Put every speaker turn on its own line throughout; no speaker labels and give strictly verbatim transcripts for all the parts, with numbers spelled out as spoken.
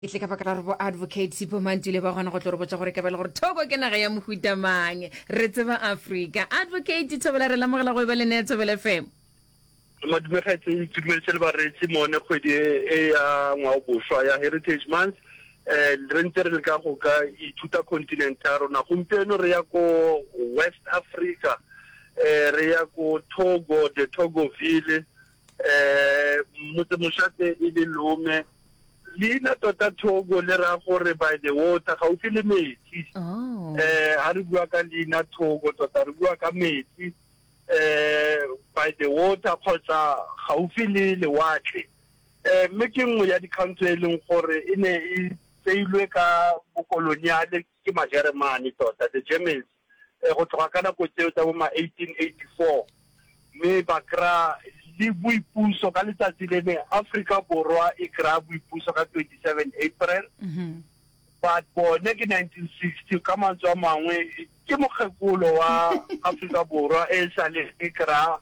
Itle ka baka la advocate Sipho Mantile ba gona go tlo re botsa gore ke ba le gore Togo ke naga ya mohuta mang re tseba Africa. Advocate Thobela re lamogela go ba le ne Thobela F M.
Madumekhatsi tumetse le ba retsi mone kgwedi e ya ngwao boswa ya Heritage Month eh re ntse re ka go ka ithuta continental rona gompieno re ya ko West Africa eh re ya ko Togo de Togoville eh motse moshate e le Lome lina tota Togo le ra gore by the water ga o file metsi
Oh.
eh ha re bua ka lina Togo tota re bua ka metsi eh by the water kgotsa gaufi le lewatle eh mme ke nngwe ya di-country e leng gore e ne e tseilwe ka bokoloniale ke majeremane tota the Germans eh go tloga ka nako tseo tsa bo ma eighteen eighty-four mme ba kra le boipuso ka letsatsi le ne Africa Borwa e kra boipuso ka twenty-seven April
Mhm.
but bone ke nineteen sixty ka mantswe a mangwe ke mogekolo wa Africa Borwa e sa le e kra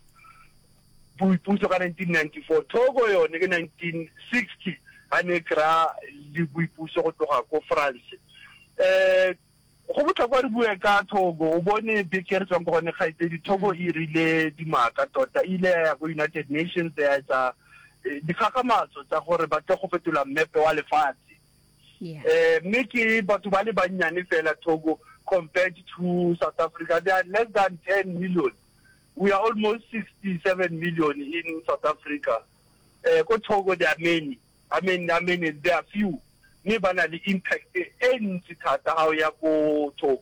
boipuso ka nineteen ninety-four Togo yone ke nineteen sixty a ne kra le boipuso go tloga ko France eh go botlhokwa re bue ka Togo o bone bikere tswang go ne gaite di Togo e rile di maka tota ile ya go United Nations ya tsa di kgakamatso tsa gore ba tle go fetola mmepe wa lefatshe.
Yeah.
Eh mme ke batho ba le banyane fela Togo compared to South Africa. They are less than ten million. We are almost sixty-seven million in South Africa. Eh ko Togo there are many. I mean I mean there are few. Me bana the impact e ntsi thata ha o ya ko Togo.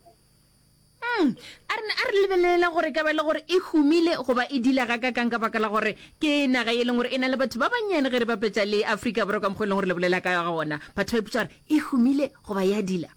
Mm. Arne a re lebelela gore ka ba le gore e humile go ba e dila ga ka kang ka baka la gore ke naga e leng gore e na le batho ba banyane ge re ba petsa le Africa Borwa ka mogoleng gore le bolela ka ga ona batho ba ipotsa e humile go ba ya dila.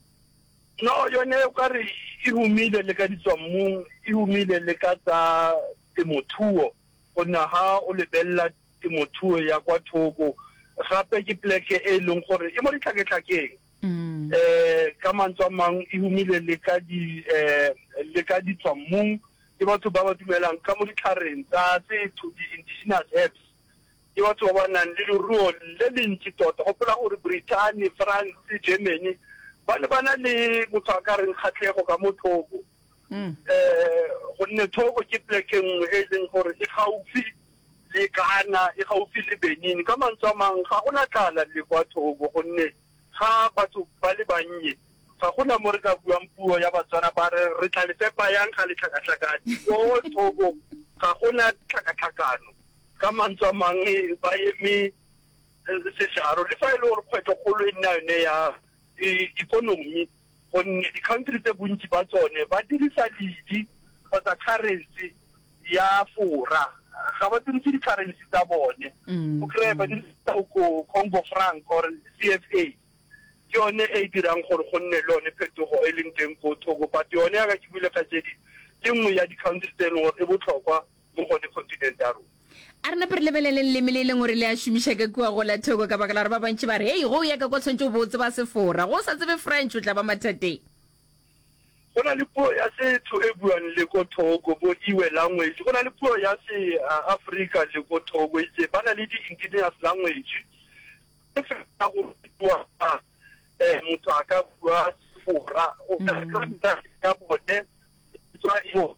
No yone o ka re e humile le ka ditswamong e humile le ka tsa temothuo gona ha o lebella temothuo ya kwa Togo gape ke pleke e leng gore e mo ditlhaketlhakeng
Mm.
eh ka mantswe a mang e humile le ka di eh le ka ditswamong ke batho ba ba dumelang ka mo ditlhareng tsa tse to the indigenous herbs ke batho ba ba nang le leruo le le ntsi tota go pela gore Britain, France, Germany ba le bana le motsakareng khatlego ka mo Togo
Mm.
eh gonne Togo ke plekeng e leng gore e gaufi le Ghana e gaufi le Benin ka mantswe a mang ga gona tlala le kwa Togo gonne ga batho ba le bannye ga gona mo re ka buang puo ya Batswana ba re re tla le fepa yang ga le tlhakatlhakane go Togo ga gona tlhakatlhakano ka mantswe a mang ba eme se sharo le fa ile gore kgwetlo kgolo e nna yone ya economy gonne di-country tse bontsi ba tsone ba dirisa ledi kgotsa currency ya fora ga ba dirise di-currency tsa bone
Mm.
o kry-e ba dirisa ko Congo franc or C F A ke yone e dirang gore go nne le yone phetogo e leng teng ko Togo but yone ya ka ke bile ka tsedi ke nngwe ya di-country tse leng gore e botlhokwa mo gone continent ya rona.
A re na pre lebeleleng le meleleng gore le a shumisha ka kua go la Togo ka baka la re ba bantši ba re hey go ya ka go tshwantse o botse ba sefora go sa tsebe French o tla ba mathateng.
Go na le puo ya setho e buang le ko Togo bo iwe language go na le puo ya se uh, Africa le ko Togo itse ba na le di-indigenous language e fela go bua eh motho a ka bua sefora o ka ka ya bone tswa io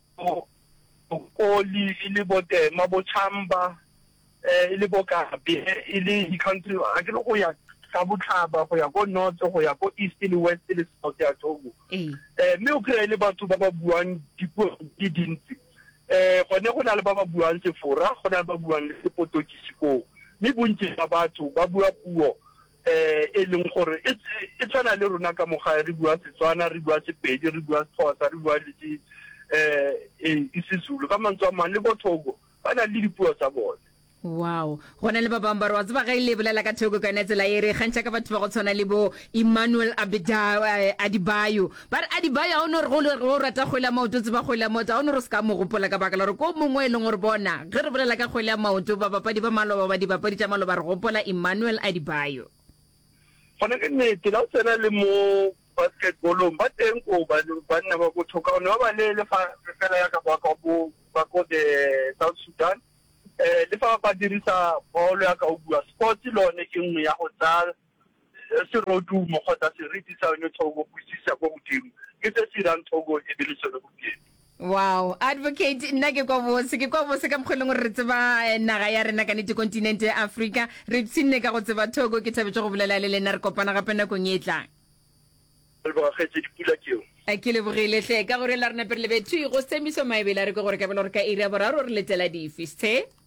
o li ile bote mabochamba eh ile bokabe ile di-country a ke go ya ka botlhaba go ya go north go ya go east le west le south ya Togo
Eh.
eh mme o kry le batho ba ba buang dipuo di dintsi eh gone go na le ba ba buang sefora go na le ba buang le sepotokisi ko mme bontsi ba batho ba bua puo eh e leng gore e e tsana le rona ka moga re bua Setswana re bua Sepedi re bua Xhosa re bua le di eh e isiZulu ka mantswe a mang le go Togo ba na le dipuo tsa bone.
Wow, gona le ba bang ba re wa tseba ga ile bolela ka Togo ka netsela e re gantša ka batho ba go tshwana le bo Emmanuel Abida Adibayo ba re Adibayo a o no re go rata kgwele ya maoto tseba kgwele ya maoto a o no re se ka mo gopola ka baka la re ko mongwe e leng gore bona ge re bolela ka kgwele ya maoto ba bapadi ba maloba ba dibapadi tša maloba re gopola Emmanuel Adibayo.
Gone ke nnete la o tsena le mo basketballong ba teng ko ba nna ba go thoka one ba ba le le fa fela ya ka ba ka bo ba go de South Sudan eh le fa ba dirisa bolo ya ka o bua sports lone ke nngwe ya go tsa serodumo kgotsa seriti sa yone thogo go isisa go godimo ke se se dirang thogo e be le sone gompieno.
Wow, advocate nna ke kwa bose ke kwa bose ka mkgolong re tseba naga ya rena ka nete continent ya Africa re tsinne ka go tseba thogo ke thabetse go bolela le lena re kopana gape nako e tlang.
Le ba khetse dipula ke yo.
A ke le bogile hle ka gore la rena per le bethu go semiso maebela re go gore ka belo re ka area boraro re letela di fiste.